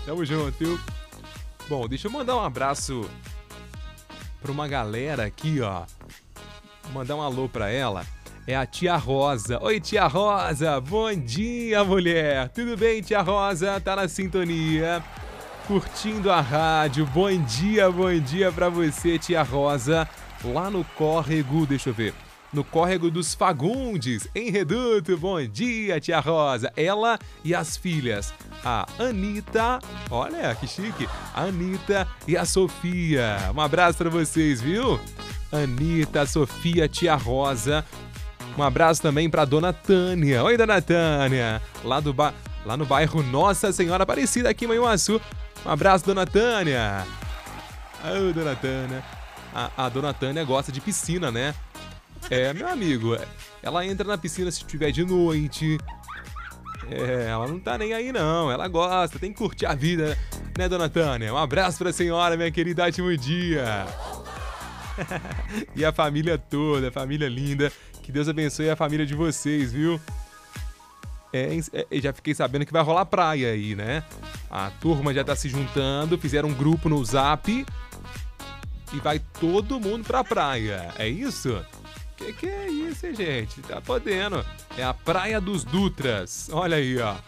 Tamo junto, viu? Bom, deixa eu mandar um abraço pra uma galera aqui, ó. Vou mandar um alô pra ela. É a tia Rosa. Oi, tia Rosa. Bom dia, mulher. Tudo bem, tia Rosa? Tá na sintonia, curtindo a rádio. Bom dia pra você, tia Rosa. Lá no córrego, deixa eu ver. No córrego dos Fagundes, em Reduto. Bom dia, tia Rosa. Ela e as filhas, a Anitta, olha que chique, a Anitta e a Sofia. Um abraço pra vocês, viu? Anitta, Sofia, tia Rosa. Um abraço também pra dona Tânia. Oi, dona Tânia. Lá no bairro Nossa Senhora Aparecida, aqui em Manhuaçu. Um abraço, dona Tânia. Ô, dona Tânia. A dona Tânia gosta de piscina, né? É, meu amigo, ela entra na piscina se tiver de noite. Ela não tá nem aí não, ela gosta, tem que curtir a vida, né, dona Tânia? Um abraço pra senhora, minha querida, ótimo dia. E a família toda, a família linda, que Deus abençoe a família de vocês, viu? Já fiquei sabendo que vai rolar praia aí, né? A turma já tá se juntando, fizeram um grupo no Zap e vai todo mundo pra praia, é isso? Que é isso, hein, gente? Tá podendo. É a Praia dos Dutras. Olha aí, ó.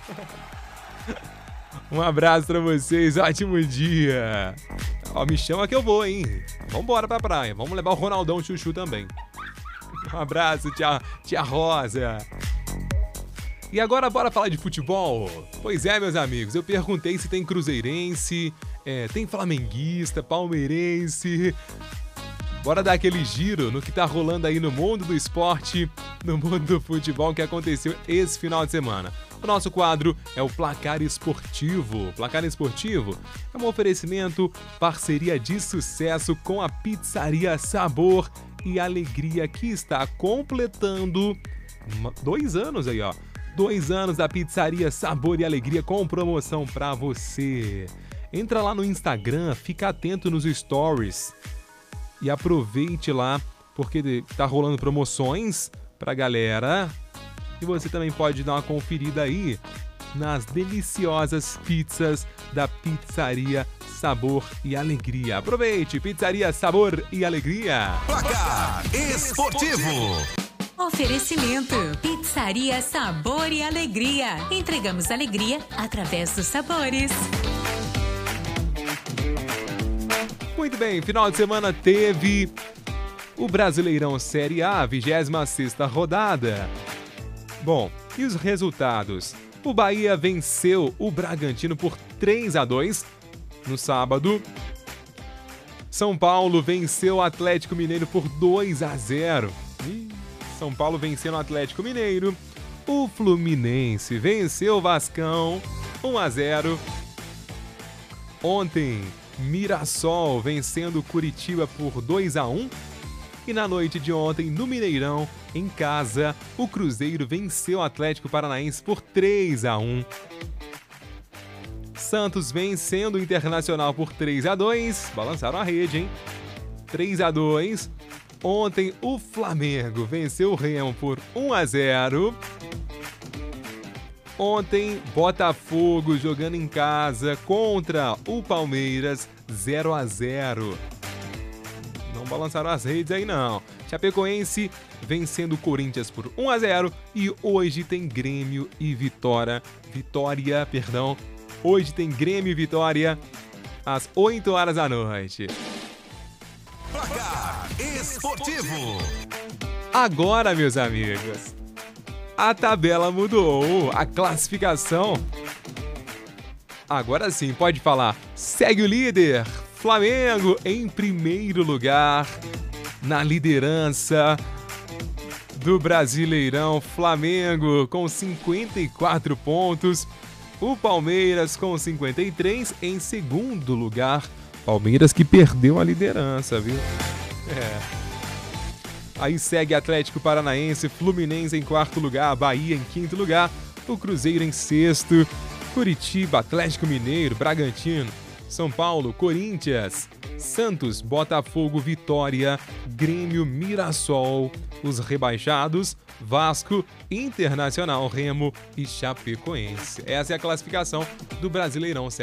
Um abraço pra vocês. Ótimo dia. Ó, me chama que eu vou, hein? Vambora pra praia. Vamos levar o Ronaldão Chuchu também. Um abraço, tia Rosa. E agora bora falar de futebol? Pois é, meus amigos. Eu perguntei se tem cruzeirense, tem flamenguista, palmeirense. Bora dar aquele giro no que tá rolando aí no mundo do esporte, no mundo do futebol que aconteceu esse final de semana. O nosso quadro é o Placar Esportivo. Placar Esportivo é um oferecimento, parceria de sucesso com a Pizzaria Sabor e Alegria, que está completando 2 anos aí, ó. 2 anos da Pizzaria Sabor e Alegria com promoção pra você. Entra lá no Instagram, fica atento nos stories. E aproveite lá, porque tá rolando promoções pra galera. E você também pode dar uma conferida aí nas deliciosas pizzas da Pizzaria Sabor e Alegria. Aproveite, Pizzaria Sabor e Alegria. Placar Esportivo. Oferecimento: Pizzaria Sabor e Alegria. Entregamos alegria através dos sabores. Muito bem, final de semana teve o Brasileirão Série A, 26ª rodada. Bom, e os resultados? O Bahia venceu o Bragantino por 3-2 no sábado. São Paulo venceu o Atlético Mineiro por 2-0. São Paulo vencendo o Atlético Mineiro. O Fluminense venceu o Vascão 1-0. Ontem, Mirassol vencendo Curitiba por 2-1. E na noite de ontem, no Mineirão, em casa, o Cruzeiro venceu o Atlético Paranaense por 3-1. Santos vencendo o Internacional por 3-2. Balançaram a rede, hein? 3-2. Ontem, o Flamengo venceu o Remo por 1-0. Ontem, Botafogo jogando em casa contra o Palmeiras, 0-0. Não balançaram as redes aí, não. Chapecoense vencendo o Corinthians por 1-0. E hoje tem Grêmio e Vitória. Hoje tem Grêmio e Vitória às 8 horas da noite. Placar Esportivo. Agora, meus amigos, a tabela mudou, a classificação. Agora sim, pode falar. Segue o líder, Flamengo em primeiro lugar, na liderança do Brasileirão. Flamengo com 54 pontos. O Palmeiras com 53 em segundo lugar. Palmeiras que perdeu a liderança, viu? Aí segue Atlético Paranaense, Fluminense em quarto lugar, Bahia em quinto lugar, o Cruzeiro em sexto, Curitiba, Atlético Mineiro, Bragantino, São Paulo, Corinthians, Santos, Botafogo, Vitória, Grêmio, Mirassol, os rebaixados, Vasco, Internacional, Remo e Chapecoense. Essa é a classificação do Brasileirão.